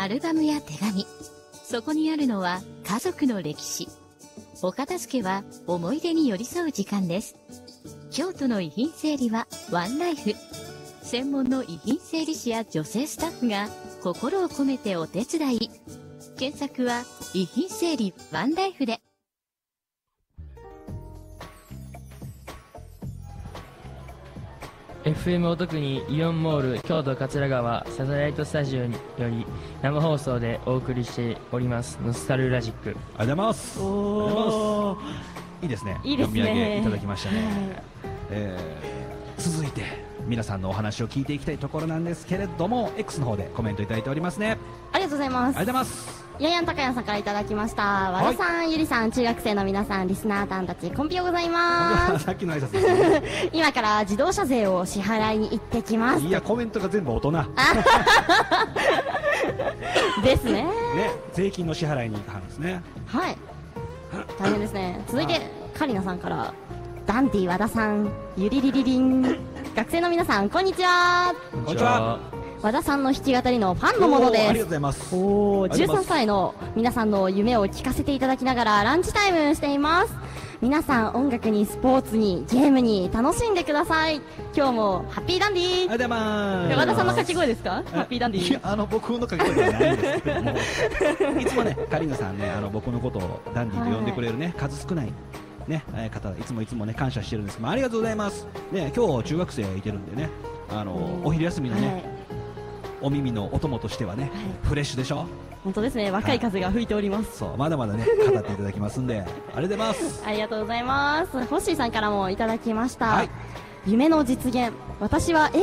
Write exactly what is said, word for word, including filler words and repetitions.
アルバムや手紙、そこにあるのは家族の歴史。お片付けは思い出に寄り添う時間です。京都の遺品整理はワンライフ。専門の遺品整理士や女性スタッフが心を込めてお手伝い。検索は遺品整理ワンライフで。 エフエム お得にイオンモール京都桂川サテライトスタジオにより生放送でお送りしておりますノスタルラジック。 ありがとうございます。おー、いいですね。 いいですね。 お土産いただきましたね。えー、続いて皆さんのお話を聞いていきたいところなんですけれども、 X の方でコメントいただいておりますね。 ありがとうございます。 ありがとうございます。 ややんたかやんさんからいただきました。和田さん、ゆりさん、中学生の皆さん、リスナーさんたち、コンピようございます。 さっきの挨拶ですね。 今から自動車税を支払いに行ってきます。 いや、コメントが全部大人ですね。 ね、税金の支払いに行くはんですね。 はい、大変ですね。続いてカリナさんから、ダンディ和田さん、ゆりりりりん、学生の皆さん、こんにちは。 こんにちは。 和田さんの弾き語りのファンのものです。 ありがとうございます。 おー、じゅうさんさいの皆さんの夢を聞かせていただきながらランチタイムしています。皆さん、音楽にスポーツにゲームに楽しんでください。今日もハッピーダンディー。 ありがとうございます。 和田さんの掛け声ですか？ハッピーダンディー。 いや、あの僕の掛け声ではないんですけどもいつもね、カリナさんね、あの僕のことをダンディーと呼んでくれるね、数少ないね、方、いつもいつもね感謝してるんですけど、ありがとうございます。ね、今日中学生いてるんでね、あのお昼休みのね、はい、お耳のお供としてはね、はい、フレッシュでしょ。 本当ですね、若い風が吹いております。 そう、まだまだね語っていただきますんで、ありがとうございます。 ありがとうございます。ホッシーさんからもいただきました。 はい、 夢の実現。私は